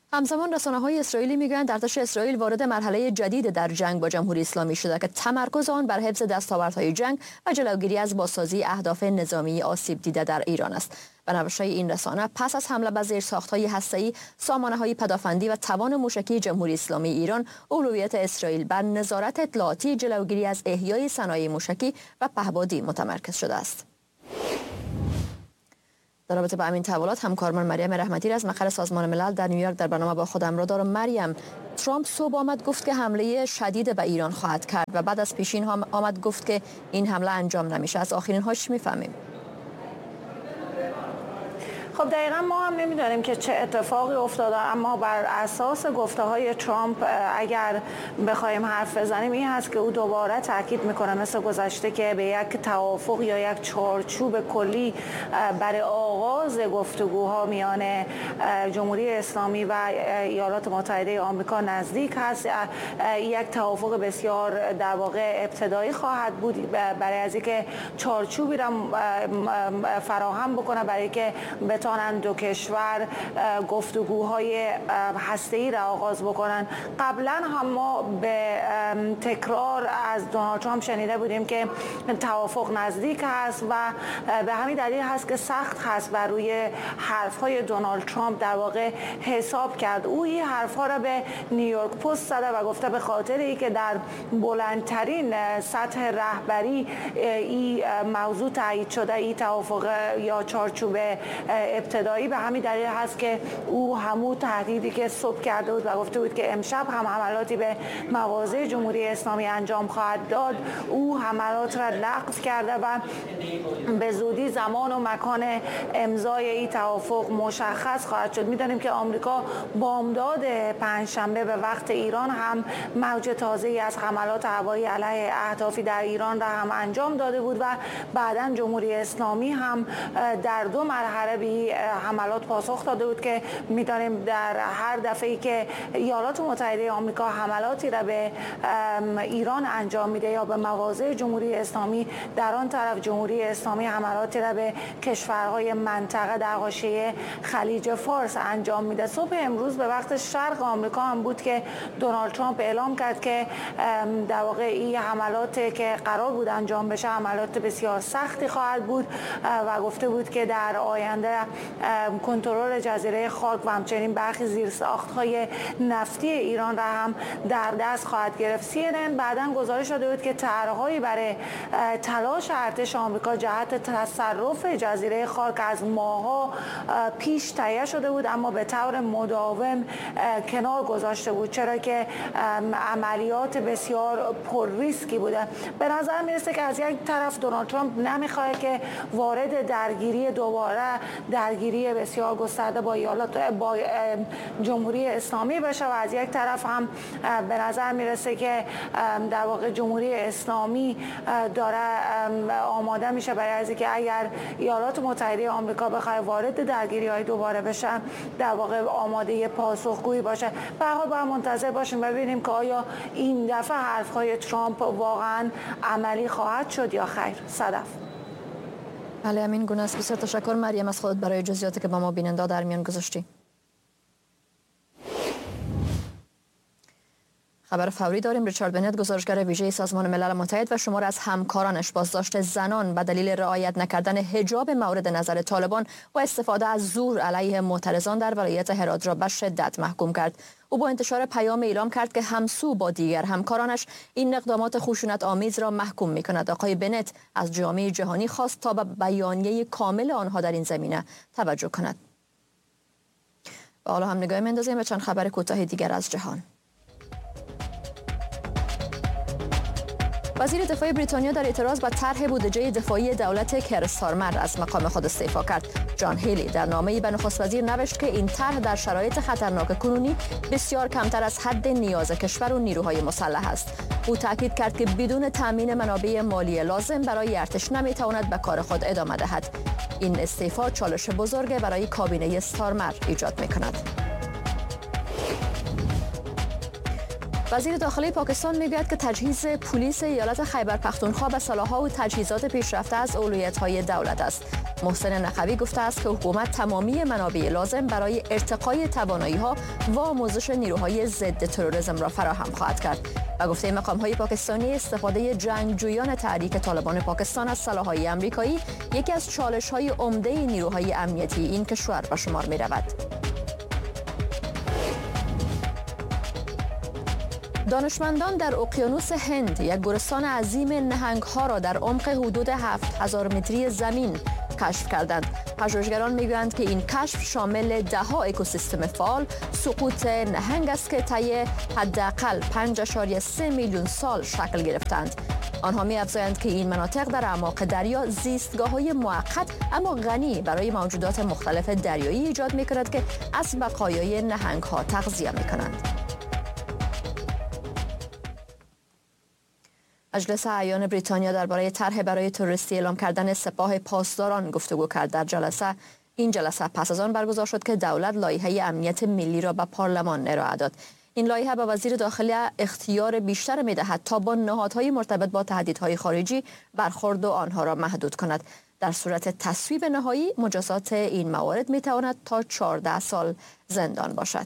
همزمان رسانه‌های اسرائیلی میگویند ارتش اسرائیل وارد مرحله جدید در جنگ با جمهوری اسلامی شده که تمرکز آن بر حفظ دستاوردهای جنگ و جلوگیری از بازسازی اهداف نظامی آسیب دیده در ایران است. به نوشته این رسانه پس از حمله به زیرساخت‌های هسته‌ای، سامانه‌های پدافندی و توان موشکی جمهوری اسلامی ایران، اولویت اسرائیل بر نظارت اطلاعاتی، جلوگیری از احیای صنایع موشکی و پهپادی متمرکز شده است. در رابطه با همین تحولات همکارمان مریم رحمتی از مقر سازمان ملل در نیویورک در برنامه با خودم را دارم. مریم، ترامپ صبح آمد گفت که حمله شدید به ایران خواهد کرد و بعد از پیشین هم آمد گفت که این حمله انجام نمیشه. از آخرین هاش میفهمیم. خب دقیقا ما هم نمیدانیم که چه اتفاقی افتاده، اما بر اساس گفته های ترامپ اگر بخوایم حرف بزنیم این هست که او دوباره تاکید میکنه مثل گذشته که به یک توافق یا یک چارچوب کلی برای آغاز گفتگوها میان جمهوری اسلامی و ایالات متحده آمریکا نزدیک هست. یک توافق بسیار در واقع ابتدایی خواهد بود برای از اینکه چارچوبی را فراهم بکنه برای که بتوانند دو کشور گفتگوهای هسته‌ای را آغاز بکنن. قبلا هم ما به تکرار از دونالد ترامپ شنیده بودیم که توافق نزدیک است و به همین دلیل هست که سخت هست بر روی حرفهای دونالد ترامپ در واقع حساب کرد. او این حرفها را به نیویورک پست زده و گفته به خاطر اینکه در بلندترین سطح رهبری این موضوع تایید شده، این توافق یا چارچوب ابتدایی، به همین دلیل هست که او همون تهدیدی که صبح کرده بود و گفته بود که امشب هم حملاتی به مواضع جمهوری اسلامی انجام خواهد داد، او حملات را لغو کرده و به زودی زمان و مکان امضای این توافق مشخص خواهد شد. می‌دانیم که آمریکا بامداد پنجشنبه به وقت ایران هم موج تازه‌ای از حملات هوایی علیه اهدافی در ایران را هم انجام داده بود و بعداً جمهوری اسلامی هم در دو مرحله به حملات پاسخ داده بود که می‌دانیم در هر دفعه‌ای که ایالات متحده آمریکا حملاتی را به ایران انجام میده یا به مواضع جمهوری اسلامی، در آن طرف جمهوری اسلامی حملاتی را به کشورهای منطقه در حاشیه خلیج فارس انجام میده. صبح امروز به وقت شرق آمریکا هم بود که دونالد ترامپ اعلام کرد که در واقع این حملاتی که قرار بود انجام بشه حملات بسیار سختی خواهد بود و گفته بود که در آینده کنترل جزیره خاک و همچنین برخی زیرساخت‌های نفتی ایران را هم در دست خواهد گرفت. CNN بعداً گزارش داده بود که طرح‌هایی برای تلاش ارتش آمریکا جهت تصرف جزیره خاک از ماه‌ها پیش تهیه شده بود، اما به طور مداوم کنار گذاشته بود، چرا که عملیات بسیار پر ریسکی بوده. به نظر میرسه که از یک طرف دونالد ترامپ نمیخواد که وارد درگیری بسیار گسترده با جمهوری اسلامی بشه و از یک طرف هم به نظر میرسه که در واقع جمهوری اسلامی داره آماده میشه برای از اینکه اگر ایالات متحده آمریکا بخواد وارد درگیری‌های دوباره بشه در واقع آماده پاسخگویی باشه. به هر حال باید منتظر باشیم و ببینیم که آیا این دفعه حرف‌های ترامپ واقعا عملی خواهد شد یا خیر. صدف. بله، همین گونه است. بسیار تشکر مریم از خودت برای جزئیاتی که با ما بیننده در میان گذاشتی. خبر فوری داریم. ریچارد بنت، گزارشگر ویژه سازمان ملل متحد و شمار از همکارانش بازداشت زنان به دلیل رعایت نکردن حجاب مورد نظر طالبان و استفاده از زور علیه معترضان در ولایت هرات را به شدت محکوم کرد. او با انتشار پیام اعلام کرد که همسو با دیگر همکارانش این اقدامات خشونت آمیز را محکوم می‌کند. آقای بنت از جامعه جهانی خواست تا به بیانیه کامل آنها در این زمینه توجه کند. و حالا هم نگاه می‌اندازیم به چند خبر کوتاه دیگر از جهان. وزیر دفاع بریتانیا در اعتراض به طرح بودجه دفاعی دولت کیر استارمر از مقام خود استعفا کرد. جان هیلی در نامه‌ای به نخست وزیر نوشت که این طرح در شرایط خطرناک کنونی بسیار کمتر از حد نیاز کشور و نیروهای مسلح است. او تاکید کرد که بدون تامین منابع مالی لازم برای ارتش نمیتواند به کار خود ادامه دهد. این استعفا چالش بزرگ برای کابینه استارمر ایجاد می‌کند. وزیر داخلی پاکستان میگوید که تجهیز پلیس ایالت خیبر پختونخوا به سلاح‌ها و تجهیزات پیشرفته از اولویت‌های دولت است. محسن نخوی گفته است که حکومت تمامی منابع لازم برای ارتقای توانایی‌ها و آموزش نیروهای ضد تروریسم را فراهم خواهد کرد و گفته مقام‌های پاکستانی استفاده جنگجویان تحریک طالبان پاکستان از سلاح‌های آمریکایی یکی از چالش‌های عمده نیروهای امنیتی این کشور به شمار می‌رود. دانشمندان در اقیانوس هند یک گورستان عظیم نهنگ‌ها را در عمق حدود 7000 متری زمین کشف کردند. پژوهشگران میگویند که این کشف شامل 10 اکوسیستم فعال، سقوط نهنگ است که طی حداقل 5.3 میلیون سال شکل گرفتند. آنها می‌افزایند که این مناطق در اعماق دریا زیستگاه‌های موقت اما غنی برای موجودات مختلف دریایی ایجاد می‌کند که از بقایای نهنگ‌ها تغذیه می‌کنند. مجلس اعیان بریتانیا درباره طرح برای تروریستی اعلام کردن سپاه پاسداران گفتگو کرد. در این جلسه پس از آن برگزار شد که دولت لایحه امنیت ملی را به پارلمان ارائه داد. این لایحه به وزیر داخله اختیار بیشتر می‌دهد تا با نهادهای مرتبط با تهدیدهای خارجی برخورد آنها را محدود کند. در صورت تصویب نهایی مجازات این موارد می‌تواند تا 14 سال زندان باشد.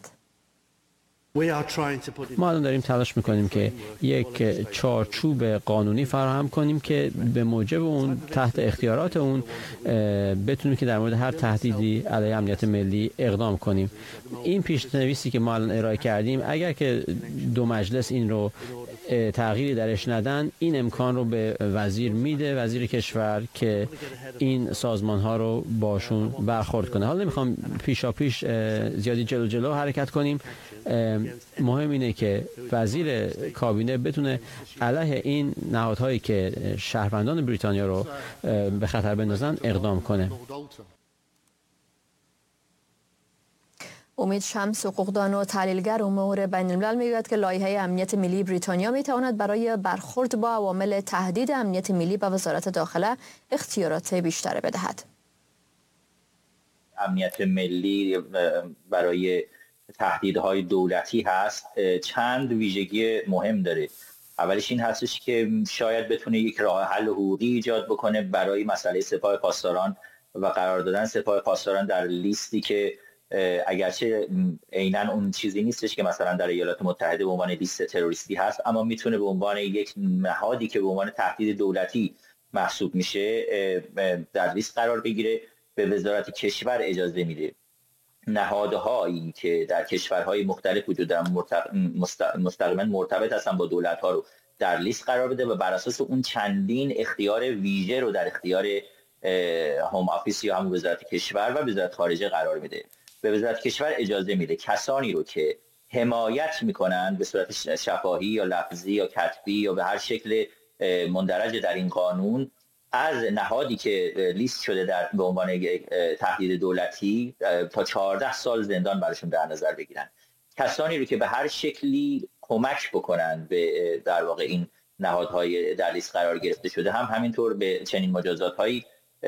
ما الان داریم تلاش میکنیم که یک چارچوب قانونی فراهم کنیم که به موجب اون تحت اختیارات اون بتونیم که در مورد هر تهدیدی علیه امنیت ملی اقدام کنیم. این پیشنویسی که ما الان ارائه کردیم اگر که دو مجلس این رو تغییری درش ندن این امکان رو به وزیر میده، وزیر کشور، که این سازمان ها رو باشون برخورد کنه. حالا نمیخوام پیشاپیش زیادی جلو حرکت کنیم. مهم اینه که وزیر کابینه بتونه علیه این نهادهایی که شهروندان بریتانیا رو به خطر بندازن اقدام کنه. امید شمس، حقوقدان و تحلیلگر امور بین الملل میگوید که لایحه امنیت ملی بریتانیا میتواند برای برخورد با عوامل تهدید امنیت ملی به وزارت داخله اختیارات بیشتر بدهد. امنیت ملی برای تهدیدهای دولتی هست، چند ویژگی مهم داره. اولش این هستش که شاید بتونه یک راه حل حقوقی ایجاد بکنه برای مسئله سپاه پاسداران و قرار دادن سپاه پاسداران در لیستی که اگرچه عیناً اون چیزی نیستش که مثلا در ایالات متحده به عنوان لیست تروریستی هست، اما میتونه به عنوان یک نهادی که به عنوان تهدید دولتی محسوب میشه در لیست قرار بگیره. به وزارت کشور اجازه میده نهادهایی که در کشورهای مختلف وجود دارن مستقیما مرتبط هستن با دولت‌ها رو در لیست قرار بده و بر اساس اون چندین اختیار ویژه رو در اختیار هوم آفیس یا هم وزارت کشور و وزارت خارجه قرار میده. به وزارت کشور اجازه میده کسانی رو که حمایت میکنن به صورت شفاهی یا لفظی یا کتبی یا به هر شکل مندرج در این قانون از نهادی که لیست شده به عنوان تهدید دولتی تا 14 سال زندان براشون در نظر بگیرن. کسانی رو که به هر شکلی کمک بکنن به در واقع این نهادهای در لیست قرار گرفته شده هم همینطور به چنین مجازات‌هایی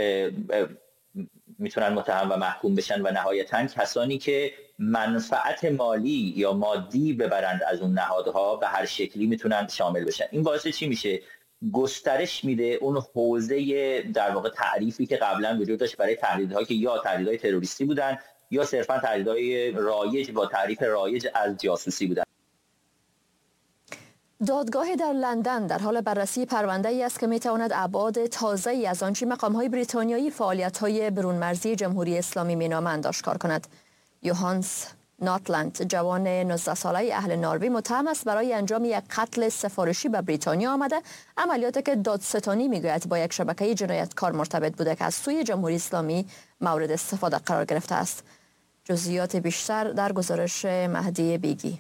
میتونن متهم و محکوم بشن و نهایتاً کسانی که منفعت مالی یا مادی ببرند از اون نهادها به هر شکلی میتونن شامل بشن. این باعث چی میشه؟ گسترش میده اون حوزه در واقع تعریفی که قبلا وجود داشت برای تهدیدهایی که یا تهدیدهای تروریستی بودن یا صرفا تهدیدهای رایج با تعریف رایج از جاسوسی بودن. دادگاه در لندن در حال بررسی پرونده‌ای است که میتواند ابعاد تازه‌ای از آنچه مقام‌های بریتانیایی فعالیت‌های برون‌مرزی جمهوری اسلامی مینامند آشکار کند. یوهانس ناتلند، جوان 19 ساله اهل ناروی، متهم است برای انجام یک قتل سفارشی به بریتانیا آمده، عملیاتی که دادستانی میگوید با یک شبکه جنایتکار مرتبط بوده که از سوی جمهوری اسلامی مورد استفاده قرار گرفته است. جزئیات بیشتر در گزارش مهدی بیگی.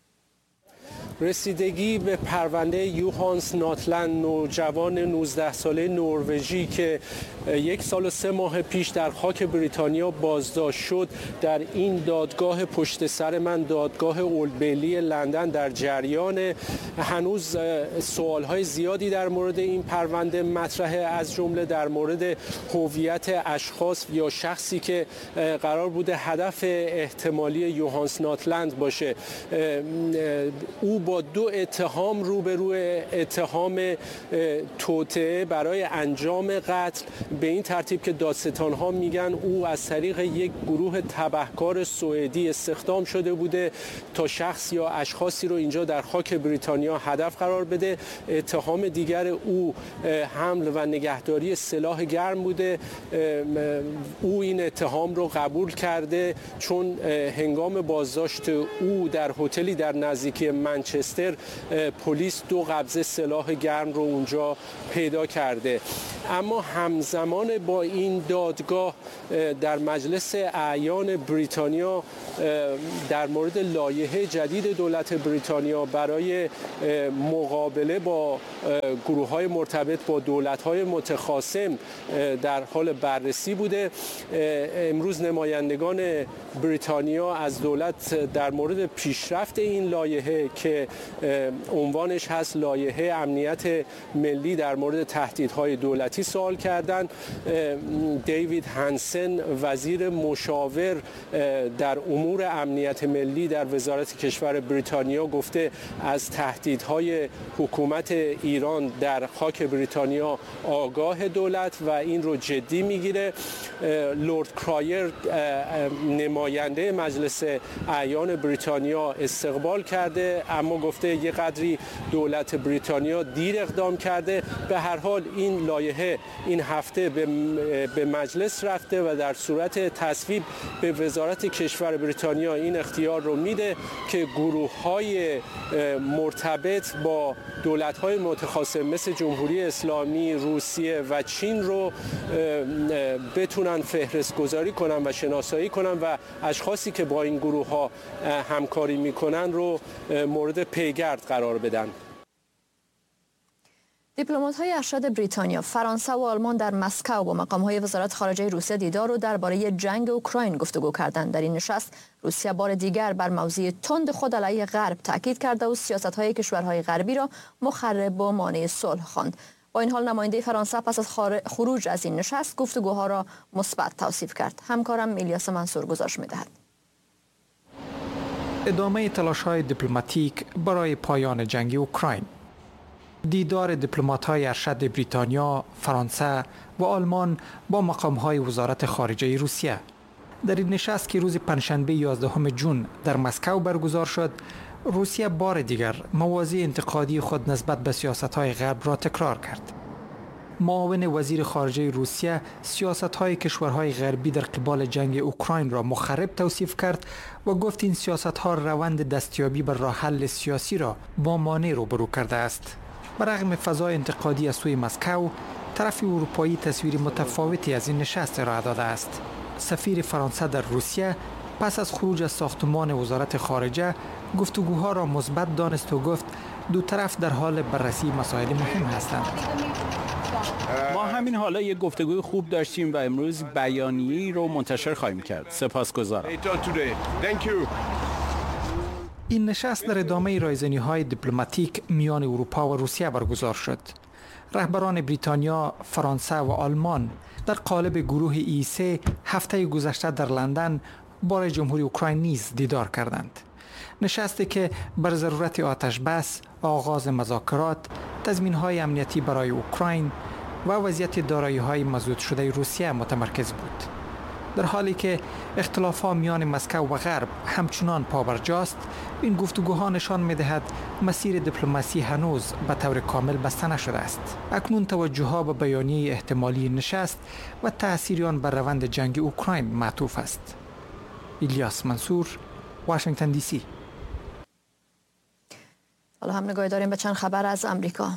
رسیدگی به پرونده یوهانس ناتلند، نوجوان 19 ساله نروژی که 1 سال و 3 ماه پیش در خاک بریتانیا بازداشت شد، در این دادگاه پشت سر من، دادگاه اولد بیلی لندن در جریان. هنوز سوالهای زیادی در مورد این پرونده مطرحه، از جمله در مورد هویت اشخاص یا شخصی که قرار بوده هدف احتمالی یوهانس ناتلند باشه. او با 2 اتهام روبروی اتهام توطئه برای انجام قتل، به این ترتیب که دادستان‌ها میگن او از طریق یک گروه تبهکار سوئدی استخدام شده بوده تا شخص یا اشخاصی رو اینجا در خاک بریتانیا هدف قرار بده. اتهام دیگر او حمل و نگهداری سلاح گرم بوده. او این اتهام رو قبول کرده چون هنگام بازداشت او در هتلی در نزدیکی منچستر پلیس 2 قبضه سلاح گرم رو اونجا پیدا کرده. اما همزمان با این دادگاه در مجلس اعیان بریتانیا در مورد لایحه جدید دولت بریتانیا برای مقابله با گروه‌های مرتبط با دولت‌های متخاصم در حال بررسی بوده. امروز نمایندگان بریتانیا از دولت در مورد پیشرفت این لایحه که عنوانش هست لایحه امنیت ملی در مورد تهدیدهای دولتی سوال کردند. دیوید هانسن وزیر مشاور در امور امنیت ملی در وزارت کشور بریتانیا گفته از تهدیدهای حکومت ایران در خاک بریتانیا آگاه دولت و این رو جدی میگیره. لورد کرایر نماینده مجلس اعیان بریتانیا استقبال کرده اما گفته یه قدری دولت بریتانیا دیر اقدام کرده. به هر حال این لایحه این هفته به مجلس رفته و در صورت تصویب به وزارت کشور بریتانیا این اختیار رو میده که گروه‌های مرتبط با دولت‌های متخاصم مثل جمهوری اسلامی، روسیه و چین رو بتونن فهرست گذاری کنن و شناسایی کنن و اشخاصی که با این گروه‌ها همکاری میکنن رو مورد پیگرد قرار بدن. دیپلمات‌های ارشد بریتانیا، فرانسه و آلمان در مسکو با مقام‌های وزارت خارجه روسیه دیدار و درباره جنگ اوکراین گفتگو کردند. در این نشست روسیه بار دیگر بر موضوع تند خود علیه غرب تاکید کرده و سیاست‌های کشورهای غربی را مخرب و مانع صلح خواند. با این حال نماینده فرانسه پس از خروج از این نشست گفتگوها را مثبت توصیف کرد. همکارم الیاس منصور گزارش می‌دهد. ادامه تلاش‌های دیپلماتیک برای پایان جنگ اوکراین. دیدار دیپلمات‌های ارشد بریتانیا، فرانسه و آلمان با مقام‌های وزارت خارجه روسیه. در این نشست که روز پنجشنبه 11 ژوئن در مسکو برگزار شد، روسیه بار دیگر مواضع انتقادی خود نسبت به سیاست‌های غرب را تکرار کرد. معاون وزیر خارجه روسیه سیاست‌های کشورهای غربی در قبال جنگ اوکراین را مخرب توصیف کرد و گفت این سیاست‌ها روند دستیابی به راه حل سیاسی را با مانع روبرو کرده است. برغم فضای انتقادی از سوی مسکو، طرف اروپایی تصویر متفاوتی از این نشست ارائه داده است. سفیر فرانسه در روسیه پس از خروج از ساختمان وزارت خارجه گفتگوها را مثبت دانست و گفت دو طرف در حال بررسی مسائل مهم هستند. ما همین حالا یک گفتگوی خوب داشتیم و امروز بیانیه‌ای رو منتشر خواهیم کرد. سپاسگزارم. این نشست در ادامه رایزنی‌های دیپلماتیک میان اروپا و روسیه برگزار شد. رهبران بریتانیا، فرانسه و آلمان در قالب گروه E3 هفته گذشته در لندن با جمهوری اوکراین نیز دیدار کردند. نشستی که بر ضرورت آتش بس، آغاز مذاکرات، تضمین‌های امنیتی برای اوکراین و وضعیت دارایی‌های مزود شده روسیه متمرکز بود. در حالی که اختلافات میان مسکو و غرب همچنان پابرجاست، این گفتگوها نشان می‌دهد مسیر دیپلماسی هنوز به طور کامل بسته نشده است. اکنون توجه‌ها به بیانیه احتمالی نشست و تأثیر آن بر روند جنگ اوکراین معطوف است. الیاس منصور، واشنگتن دی سی. حالا هم نگاهی داریم به چند خبر از امریکا.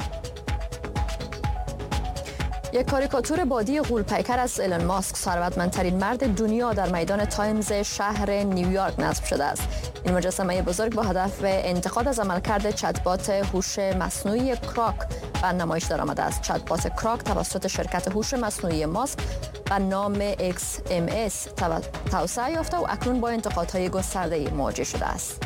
یک کاریکاتور بادی غول‌پیکر از ایلان ماسک، ثروتمندترین مرد دنیا، در میدان تایمز شهر نیویورک نصب شده است. این مجسمه بزرگ با هدف انتقاد از عملکرد چت‌بات هوش مصنوعی کراک به نمایش درآمده است. چت‌بات کراک توسط شرکت هوش مصنوعی ماسک به نام XMS توسعه یافته و اکنون با انتقادهای گسترده‌ای مواجه شده است.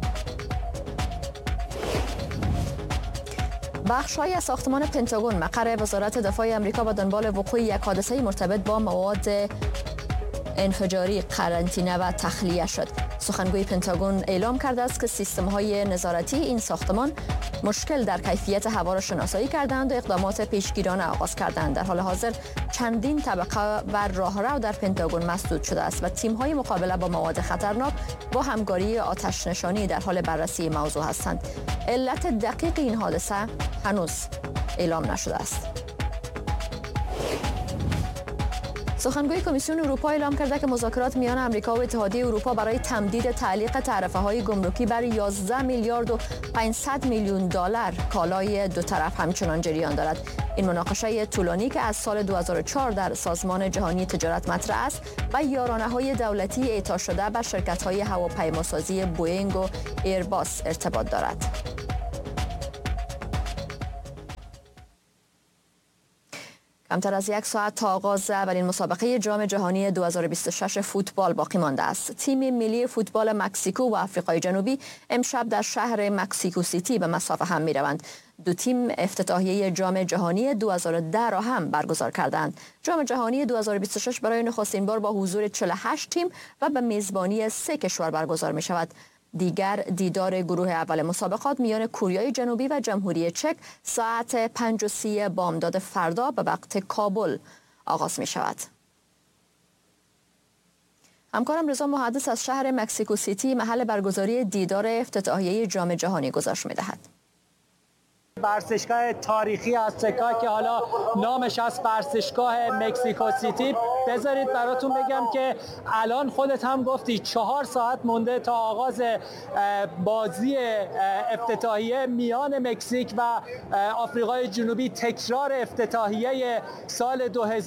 بخش‌هایی از ساختمان پنتاگون، مقر وزارت دفاع آمریکا، به دنبال وقوع یک حادثه مرتبط با مواد انفجاری قرنطینه و تخلیه شد. سخنگوی پنتاگون اعلام کرده است که سیستم‌های نظارتی این ساختمان مشکل در کیفیت هوا را شناسایی کردند و اقدامات پیشگیرانه آغاز کردند. در حال حاضر چندین طبقه و راهرو در پنتاگون مسدود شده است و تیم‌های مقابله با مواد خطرناک با همکاری آتش نشانی در حال بررسی موضوع هستند. علت دقیق این حادثه هنوز اعلام نشده است. سخنگوی کمیسیون اروپا اعلام کرده که مذاکرات میان آمریکا و اتحادیه اروپا برای تمدید تعلیق تعرفه‌های گمرکی بر 11 میلیارد و 500 میلیون دلار کالای دو طرف همچنان جریان دارد. این مناقشه طولانی که از سال 2004 در سازمان جهانی تجارت مطرح است و یارانه‌های دولتی اعطا شده به شرکت‌های هواپیماسازی بوئینگ و ایرباس ارتباط دارد. کمتر از یک ساعت تا آغاز اولین مسابقه جام جهانی 2026 فوتبال باقی مانده است. تیم ملی فوتبال مکزیکو و آفریقای جنوبی امشب در شهر مکسیکو سیتی به مصاف هم می‌روند. دو تیم افتتاحیه جام جهانی 2010 را هم برگزار کردند. جام جهانی 2026 برای نخستین بار با حضور 48 تیم و به میزبانی 3 کشور برگزار می شود. دیگر دیدار گروه اول مسابقات میان کوریای جنوبی و جمهوری چک ساعت 5:30 بامداد فردا به وقت کابل آغاز می شود. همکارم رضا محدث از شهر مکسیکو سیتی محل برگزاری دیدار افتتاحیه جام جهانی گزارش می دهد. ورزشگاه تاریخی آزتکا که حالا نامش از ورزشگاه مکسیکو سیتی، بذارید براتون بگم که الان خودت هم گفتی 4 ساعت مونده تا آغاز بازی افتتاحیه میان مکزیک و آفریقای جنوبی، تکرار افتتاحیه سال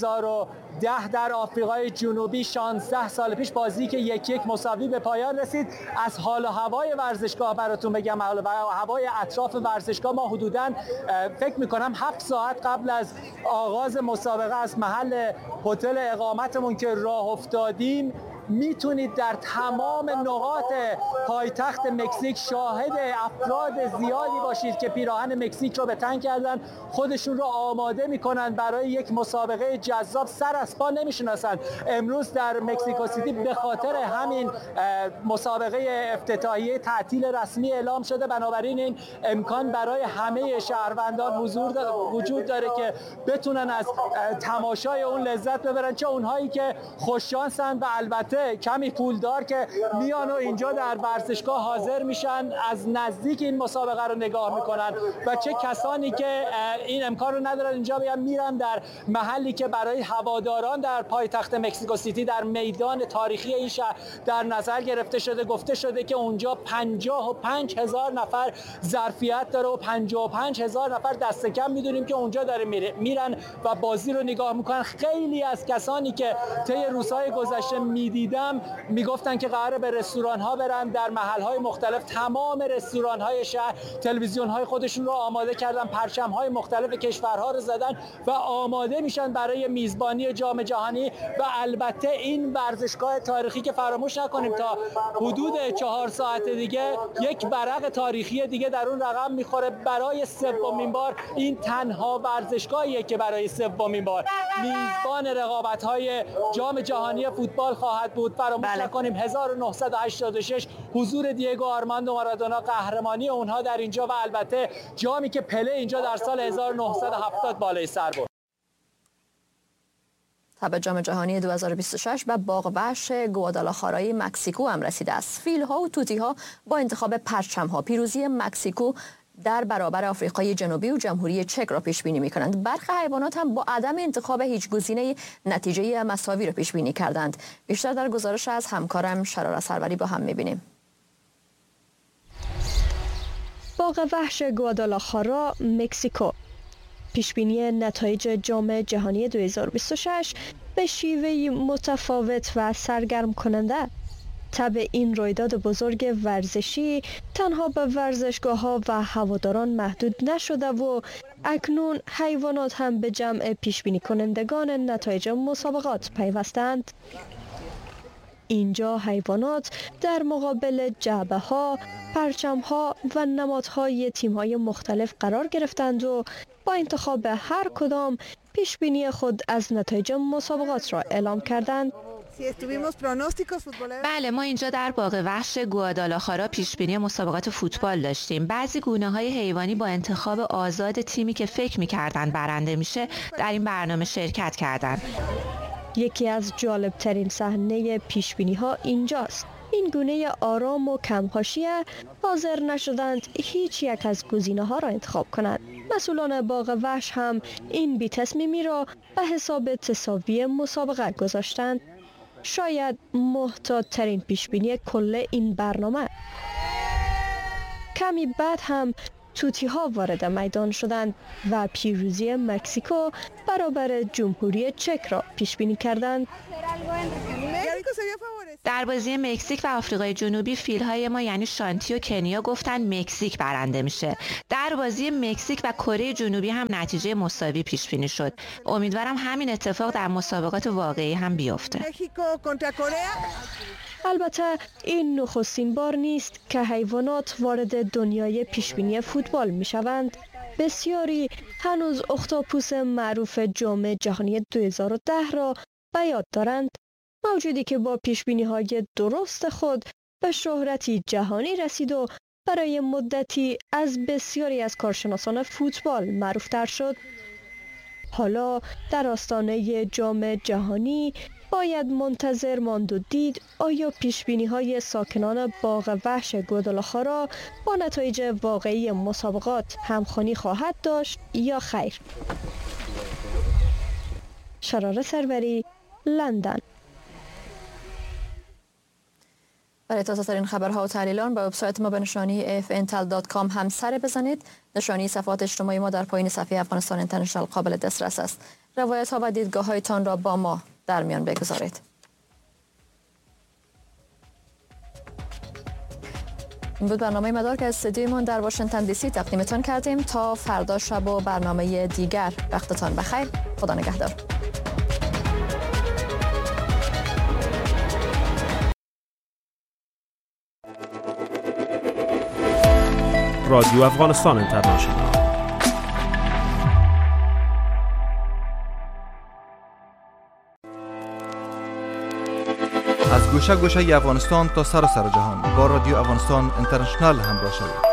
2010 در آفریقای جنوبی 16 سال پیش، بازی که 1-1 مساوی به پایان رسید. از حال و هوای ورزشگاه براتون بگم، حال و هوای اطراف ورزشگاه، ما حدوداً فکر میکنم 7 ساعت قبل از آغاز مسابقه از محل هتل اقامتمون که راه افتادیم میتونید در تمام نقاط پایتخت مکزیک شاهد افراد زیادی باشید که پیراهن مکزیک رو به تن کردن، خودشون رو آماده میکنن برای یک مسابقه جذاب، سر از پا نمیشناسن. امروز در مکسیکو سیتی به خاطر همین مسابقه افتتاحیه تعطیل رسمی اعلام شده، بنابراین این امکان برای همه شهروندان وجود داره که بتونن از تماشای اون لذت ببرن، چه اونهایی که خوششانسن و البته کمی پولدار که میان و اینجا در ورزشگاه حاضر میشن، از نزدیک این مسابقه رو نگاه میکنن، و چه کسانی که این امکان رو ندارن اینجا بیان، میرن در محلی که برای هواداران در پایتخت مکسیکو سیتی در میدان تاریخی این شهر در نظر گرفته شده. گفته شده که اونجا 55,000 نفر ظرفیت داره و 55,000 نفر دست کم میدونیم که اونجا داره میرن و بازی رو نگاه میکنن. خیلی از کسانی که طی روزهای گذشته میدیدم میگفتن که قراره به رستوران ها برن، در محل های مختلف تمام رستوران های شهر تلویزیون های خودشون رو آماده کردن، پرچم های مختلف کشورها رو زدن و آماده میشن برای میزبانی جام جهانی. و البته این ورزشگاه تاریخی که فراموش نکنیم تا حدود 4 ساعت دیگه یک برق تاریخی دیگه در اون رقم میخوره. برای 3مین بار این تنها ورزشگاهیه که برای 3مین بار میزبان رقابت‌های جام جهانی فوتبال خواهد بود. فراموش نکنیم 1986 حضور دیگو آرماندو مارادونا، قهرمانی اونها در اینجا، و البته جامی که پله اینجا در سال 1970 بالای سر برد. تب جام جهانی 2026 به باغ وحش گوادالاخارای مکزیکو هم رسیده است. فیل‌ها و طوطی‌ها با انتخاب پرچم‌ها پیروزی مکزیکو در برابر آفریقای جنوبی و جمهوری چک را پیش بینی می‌کنند. برخی حیوانات هم با عدم انتخاب هیچ گزینه نتیجه مساوی را پیش بینی کردند. بیشتر در گزارش از همکارم شراره سروری با هم می‌بینیم. باغ وحش گوادالاخارا، مکزیکو. پیشبینی نتایج جام جهانی 2026 به شیوهی متفاوت و سرگرم کننده. تب این رویداد بزرگ ورزشی تنها به ورزشگاه‌ها و هواداران محدود نشده و اکنون حیوانات هم به جمع پیشبینی کنندگان نتایج مسابقات پیوستند. اینجا حیوانات در مقابل جعبه‌ها، پرچم‌ها و نمادهای تیم‌های مختلف قرار گرفتند و با انتخاب هر کدام پیشبینی خود از نتایج مسابقات را اعلام کردند. بله، ما اینجا در باغ وحش گوادالاخارا پیشبینی مسابقات فوتبال داشتیم. بعضی گونه‌های حیوانی با انتخاب آزاد تیمی که فکر می‌کردن برنده میشه در این برنامه شرکت کردند. یکی از جالبترین صحنه پیشبینی‌ها اینجاست. این گونه آرام و کم‌حاشیه حاضر نشدند هیچ یک از گزینه‌ها را انتخاب کنند. مسئولان باغ وحش هم این بی‌تصمیمی را به حساب تساوی مسابقه گذاشتند. شاید محتاط‌ترین پیشبینی کل این برنامه. کمی بعد هم توتی‌ها وارد میدان شدند و پیروزی مکزیکو برابر جمهوری چک را پیشبینی کردند. در بازی مکزیک و آفریقای جنوبی فیلهای ما یعنی شانتی و کنیا گفتن مکزیک برنده میشه. در بازی مکزیک و کره جنوبی هم نتیجه مساوی پیش بینی شد. امیدوارم همین اتفاق در مسابقات واقعی هم بیفته. البته این نخستین بار نیست که حیوانات وارد دنیای پیشبینی فوتبال میشوند. بسیاری هنوز اختاپوس معروف جام جهانی 2010 را به یاد دارند. موجودی که با پیشبینی‌های درست خود به شهرتی جهانی رسید و برای مدتی از بسیاری از کارشناسان فوتبال معروفتر شد. حالا در آستانه جام جهانی باید منتظر ماند و دید آیا پیشبینی‌های ساکنان باغ وحش گوادالاخارا با نتایج واقعی مسابقات همخوانی خواهد داشت یا خیر. شراره سروری، لندن. برای تازه‌ترین خبرها و تحلیلان با وبسایت ما به نشانی afntel.com هم سر بزنید. نشانی صفحات اجتماعی ما در پایین صفحه افغانستان اینترنشنال قابل دسترس است. روایت‌ها و دیدگاه‌هایتان را با ما در میان بگذارید. این بود برنامه مدار که از استودیومان در واشنگتن دی سی تقدیمتان کردیم. تا فردا شب و برنامه دیگر وقتتان بخیر. خدا نگهدار. رادیو افغانستان اینترنشنال. از گوشه گوشه افغانستان تا سراسر جهان با رادیو افغانستان اینترنشنال همراه شوید.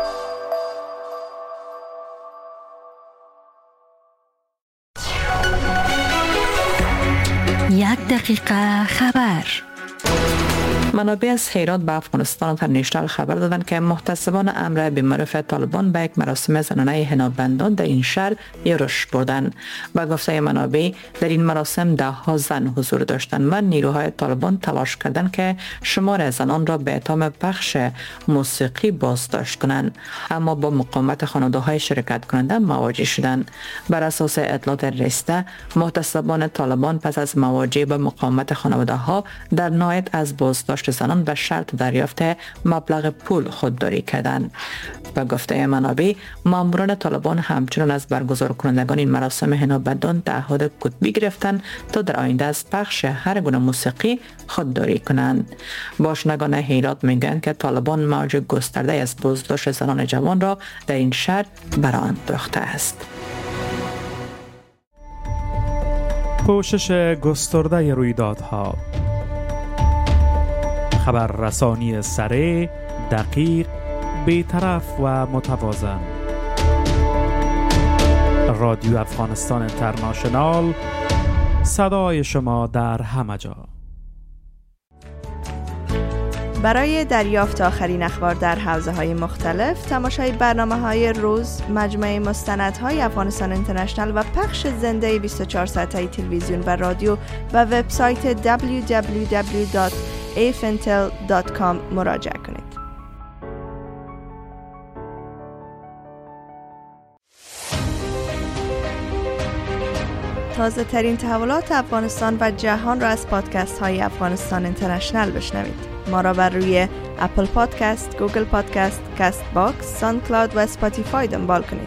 یک دقیقه خبر. منابع از هرات به افغانستان اینترنشنال خبر دادند که محتسبان امر به معرف طالبان به یک مراسم زنانه حنابندان در این شهر یورش بردند. با گفته منابع در این مراسم ده ها زن حضور داشتند و نیروهای طالبان تلاش کردند که شمار زنان را به اتهام پخش موسیقی بازداشت کنند، اما با مقاومت خانواده‌های شرکت کننده مواجه شدند. بر اساس اطلاعات رسیده محتسبان طالبان پس از مواجهه با مقاومت خانواده‌ها در نهایت از بازداشت زنان به شرط دریافت مبلغ پول خودداری کردند. به گفته منابع ماموران طالبان همچنان از برگزار کنندگان این مراسم حنابندان تعهد کتبی گرفتند تا در آینده از پخش هر گونه موسیقی خودداری کنند. باشندگان هرات میگویند که طالبان موج گسترده از بازداشت زنان جوان را در این شهر برآورده انداخته است. پوشش گسترده رویدادها، خبررسانی سریع، دقیق، بی‌طرف و متوازن. رادیو افغانستان اینترنشنال، صدای شما در همه جا. برای دریافت آخرین اخبار در حوزه‌های مختلف، تماشای برنامه‌های روز، مجموعه مستندهای افغانستان اینترنشنال و پخش زنده 24 ساعته تلویزیون و رادیو و وبسایت www.afntel.com مراجعه کنید. تازه ترین تحولات افغانستان و جهان را از پادکست های افغانستان اینترنشنال بشنوید. ما را بر روی اپل پادکست، گوگل پادکست، کست باکس، ساوند کلاود و اسپاتیفای دنبال کنید.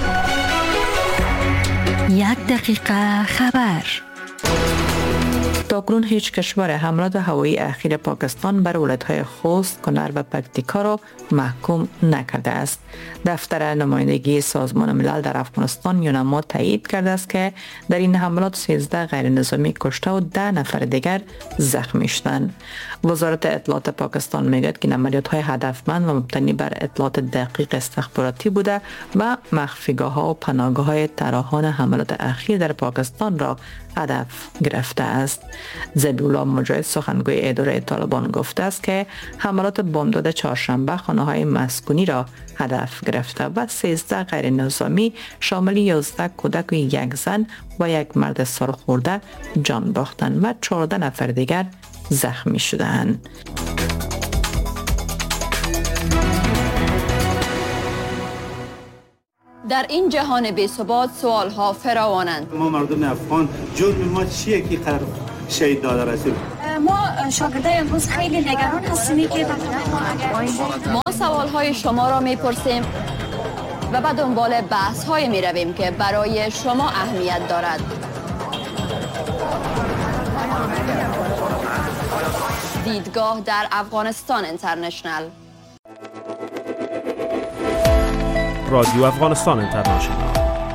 یک دقیقه خبر. تاکنون هیچ کشور حملات هوایی اخیر پاکستان بر ولایت‌های خوست، کنر و پکتیکا را محکوم نکرده است. دفتر نمایندگی سازمان ملل در افغانستان یونما تایید کرده است که در این حملات 13 غیر نظامی کشته و 10 نفر دیگر زخمی شدند. وزارت اطلاعات پاکستان میگوید که عملیات‌های هدفمند و مبتنی بر اطلاعات دقیق استخباراتی بوده و مخفیگاه‌ها و پناهگاه‌های طراحان حملات اخیر در پاکستان را هدف گرفته است. ضیاءالله مجاهد سخنگوی اداره طالبان گفته است که حملات بامداد چهارشنبه خانه‌های مسکونی را هدف گرفته و 13 غیر نظامی شامل 11 کودک و 1 زن و 1 مرد سالخورده جان باختند و 14 نفر دیگر زخمی شدند. در این جهان بی‌ثبات سوال‌ها فراوانند. ما مردم افغان جرم ما چیه که قرار شهید داده رسول؟ ما شاگردای امروز خیلی نگران هستیم که ما سوال‌های شما را می‌پرسیم و به دنبال بحث‌های می‌رویم که برای شما اهمیت دارد. دیدگاه در افغانستان اینترنشنال. رادیو افغانستان اینترنشنال